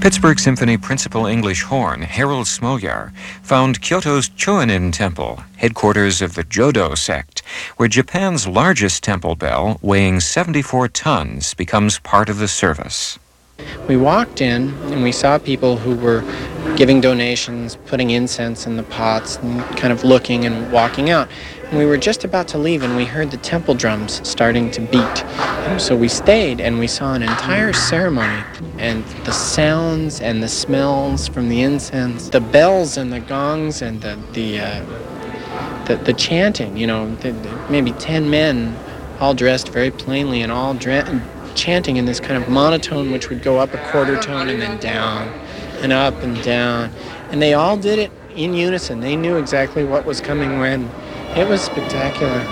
Pittsburgh Symphony Principal English Horn Harold Smolyar found Kyoto's Choinin Temple, headquarters of the Jodo sect, where Japan's largest temple bell, weighing 74 tons, becomes part of the service. We walked in and we saw people who were giving donations, putting incense in the pots, and kind of looking and walking out. And we were just about to leave and we heard the temple drums starting to beat. So we stayed and we saw an entire ceremony, and the sounds and the smells from the incense, the bells and the gongs and the chanting, maybe 10 men all dressed very plainly and all chanting in this kind of monotone which would go up a quarter tone and then down and up and down. And they all did it in unison. They knew exactly what was coming when. It was spectacular.